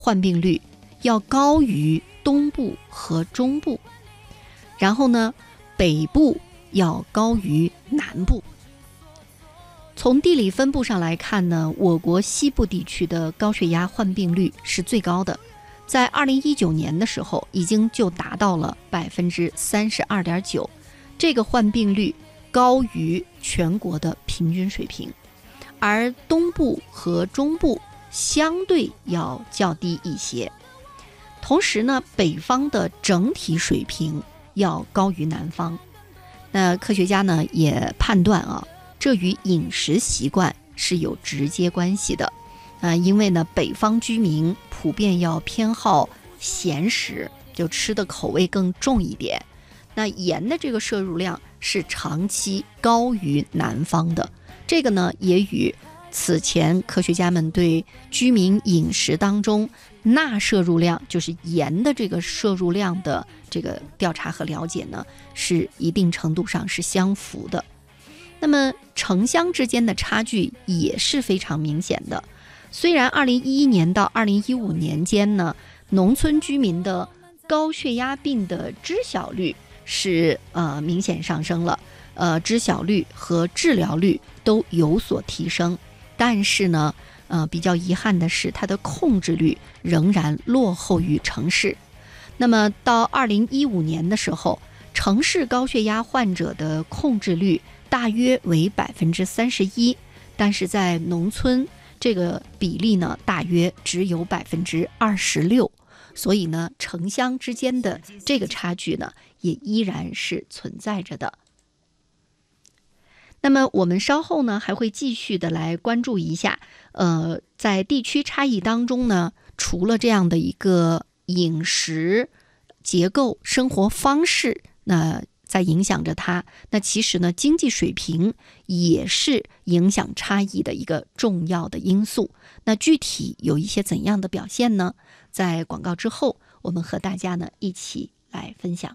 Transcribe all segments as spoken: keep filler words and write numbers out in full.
患病率要高于东部和中部，然后呢，北部要高于南部。从地理分布上来看呢，我国西部地区的高血压患病率是最高的，在二零一九年的时候，已经就达到了百分之三十二点九，这个患病率高于全国的平均水平，而东部和中部相对要较低一些。同时呢，北方的整体水平要高于南方。那科学家呢也判断啊，这与饮食习惯是有直接关系的。呃，因为呢，北方居民普遍要偏好咸食，就吃的口味更重一点。那盐的这个摄入量是长期高于南方的，这个呢也与此前科学家们对居民饮食当中钠摄入量，就是盐的这个摄入量的这个调查和了解呢，是一定程度上是相符的。那么城乡之间的差距也是非常明显的。虽然二零一一年到二零一五年间呢，农村居民的高血压病的知晓率是呃明显上升了，呃知晓率和治疗率都有所提升，但是呢，呃比较遗憾的是，它的控制率仍然落后于城市。那么到二零一五年的时候，城市高血压患者的控制率大约为百分之三十一，但是在农村这个比例呢，大约只有百分之二十六。所以呢，城乡之间的这个差距呢，也依然是存在着的。那么我们稍后呢，还会继续的来关注一下，呃，在地区差异当中呢，除了这样的一个饮食结构、生活方式，那在影响着它，那其实呢，经济水平也是影响差异的一个重要的因素。那具体有一些怎样的表现呢？在广告之后，我们和大家呢一起来分享。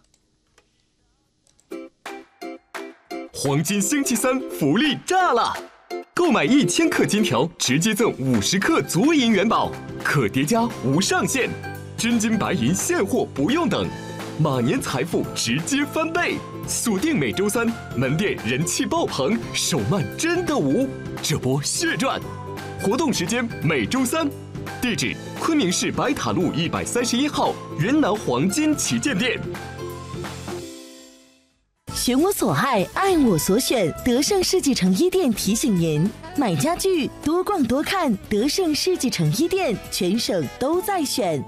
黄金星期三福利炸了！购买一千克金条，直接赠五十克足银元宝，可叠加无上限，真金白银现货不用等，马年财富直接翻倍。锁定每周三，门店人气爆棚，手慢真的无，这波血赚！活动时间每周三，地址昆明市白塔路一百三十一号云南黄金旗舰店。 选我所爱，爱我所选。德胜世纪城一店提醒您：买家具多逛多看，德胜世纪城一店全省都在选。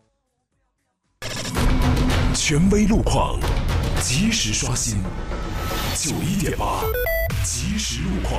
权威路况，及时刷新。九一点八，及时路况。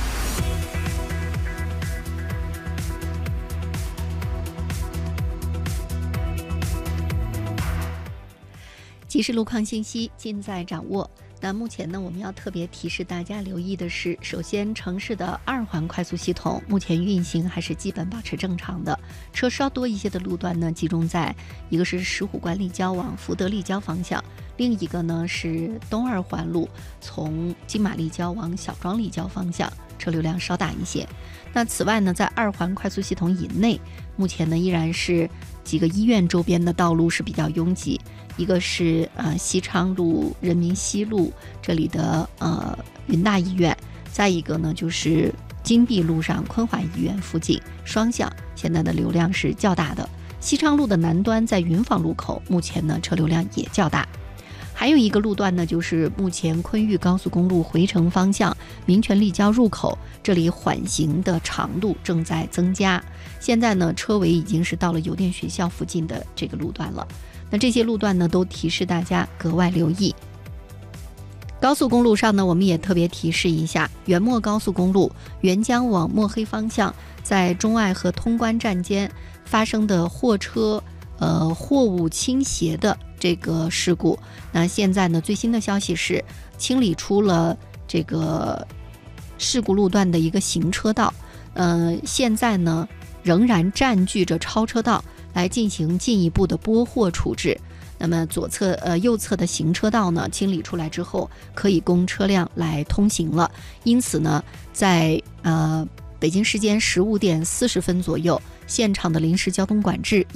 即时路况信息尽在掌握。那目前呢，我们要特别提示大家留意的是，首先城市的二环快速系统目前运行还是基本保持正常的，车稍多一些的路段呢，集中在一个是石虎关立交往福德立交方向，另一个呢是东二环路从金马立交往小庄立交方向，车流量稍大一些。那此外呢，在二环快速系统以内，目前呢依然是几个医院周边的道路是比较拥挤，一个是呃西昌路、人民西路这里的呃云大医院，再一个呢就是金碧路上昆华医院附近双向现在的流量是较大的。西昌路的南端在云坊路口，目前呢车流量也较大。还有一个路段呢，就是目前昆玉高速公路回程方向民权立交入口，这里缓行的长度正在增加，现在呢车尾已经是到了邮电学校附近的这个路段了。那这些路段呢都提示大家格外留意。高速公路上呢，我们也特别提示一下，元墨高速公路沅江往墨黑方向，在中爱和通关站间发生的货车呃货物倾斜的这个事故，那现在呢最新的消息是清理出了这个事故路段的一个行车道，呃现在呢仍然占据着超车道来进行进一步的拨货处置。那么左侧呃右侧的行车道呢清理出来之后，可以供车辆来通行了。因此呢，在呃北京时间十五点四十分左右，现场的临时交通管制